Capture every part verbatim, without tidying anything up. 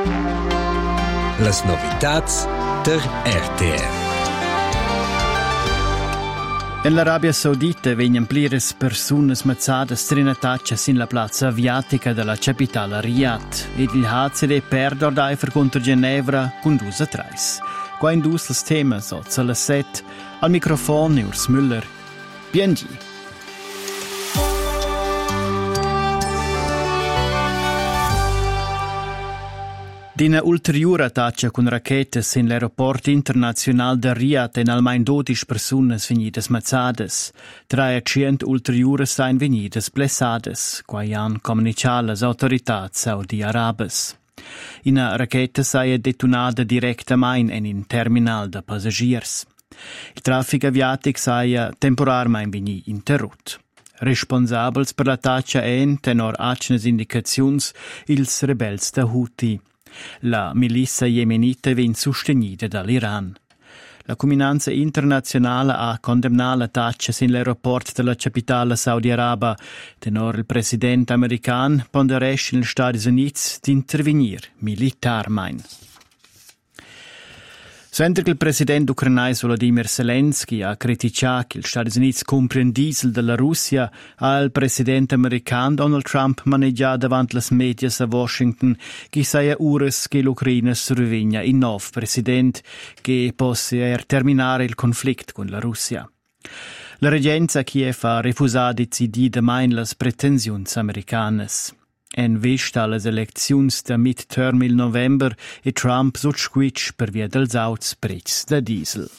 Las novitats der R T R. En l'Arabia Saudita vegnan pliras persunas mazzadas trinataccias in la plaza aviatica della capitale Riyadh ed il H C D perde ordaifer contro Ginevra con dus a trais. Qua indus las temas oz alla set, al microfono Urs Müller. Biengi. D'ina ulteriura attacca con rachetas in l'aeroport internazional de Riyadh en almain dodici persunas venidas mazzadas. Tre accient ulteriuras sain venidas blessadas, quai han comunicat las autoritats saudi-arabes. Ina raqueta saia detonada directamain en in terminal de passagiers. Il traffic aviatic saia temporarmain veni interrut. Responsabels per l'attacca en, tenor acnes indicaziuns, ils rebels da Houthi. La milizia yemenita vien sostenida dall'Iran. La comunanza internazionale ha condemnato l'attacco in l'aeroport della capitale saudi-araba, tenor il presidente americano ponderesce negli Stati Uniti di intervenire militarmein. Mentre che il presidente ucrainese Volodymyr Zelensky ha criticato che gli Stati Uniti comprano diesel della Russia, ha il presidente americano Donald Trump maneggiato davanti alle media a Washington che sia ures che l'Ucraina survegna il nuovo presidente che possa terminare il conflitto con la Russia. La regenza Kiev ha refusato di decidere mai le pretensioni americane. En vista alle elecziuns da midterm il november e Trump sutsquitsch per via dels auts prezs da diesel.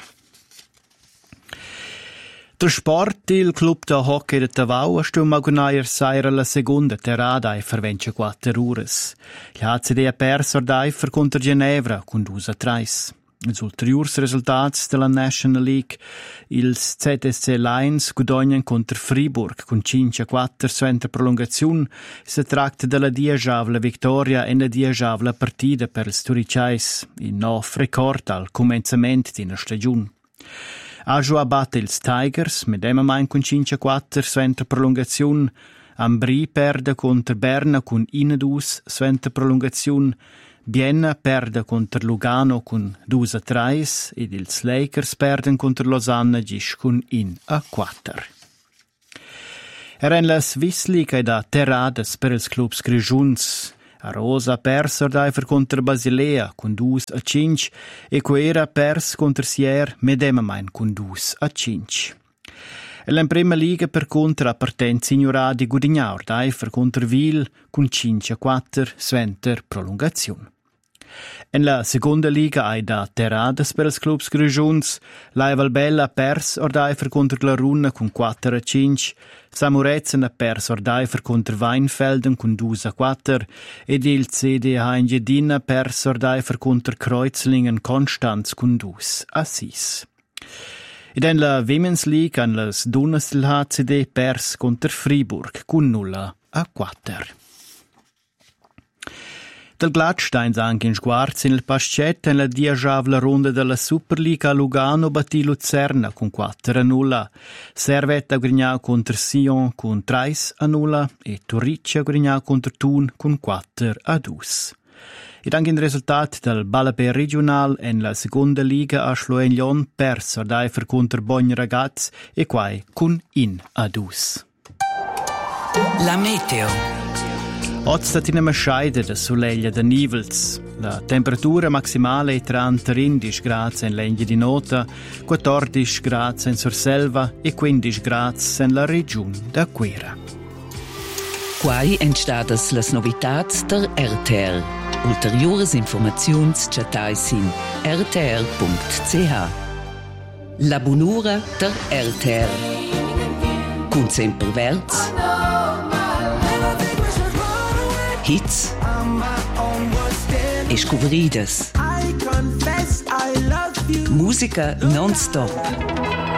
Tra sport, il club da hockey de Tavau ha stum agunaier saira la seconda terada e fer ventiquattro ures. Il H C D ha perso ordaifer contra Ginevra con due a tre. Els ulteriors resultats della National League, ils Z S C Lions guadagnan contra Fribourg con cinque a quattro suenter prolongaziun. Si tratta della diejavla victoria e una diejavla partida per ils turicais, in nov record al començament d'ina stagiun. Ajo abbatte ils Tigers, medemamein con cinque a quattro suenter prolongaziun. Ambri perde contra Berna con una a due suenter prolongaziun. Vienna perde contro Lugano con due a tre ed ils Lakers perden contro Losanna gis con uno a quattro. Eran la Swiss League da terradas per ils clubs grigiuns. A Rosa perse ordaifer contro Basilea con due a cinque e Quera perse contro Sier medemamein con due a cinque. E la prima liga per contra appartenza ignorata di Gudigna ordaifer contro Wil con cinque a quattro suenter prolongazione. En la seconda liga hai da terradas per els clubs grigiuns, la Valbella ha pers ordaifer contro Glaruna con quattro a cinque, Samurezen ha pers ordaifer contro Weinfelden con due a quattro ed il C D H Engadin ha pers ordaifer contro Kreuzlingen Konstanz con due a sei. Ed en la Women's League han las donnas del H C D pers contro Fribourg con nulla a quattro. Del Gladstein anche in sguards in il Pascet en la diejavla ronda della Superliga Lugano battì Luzerna con quattro a nulla. Servette ha grignau contro Sion con tre a nulla e Torriccia ha grignau contro Thun con quattro a due. Ed anche in risultato del Balapé regional en la seconda liga a Schloen-Lyon perso ordaifer contro Bogn Ragaz e quai con uno a due. La meteo. Oggi stat in maschaida da soleglia da nivels. La temperatura maximale è trenta gradi in Legna di Nota, quattordici gradi in Surselva e quindici gradi in la regione da Quera. Quai entstadas las novitats der R T R. Ulteriores informaziuns chatais in r t r punct c h. La bunura der R T R. Cun sempre verz. Hits e scobridas. Musica non-stop.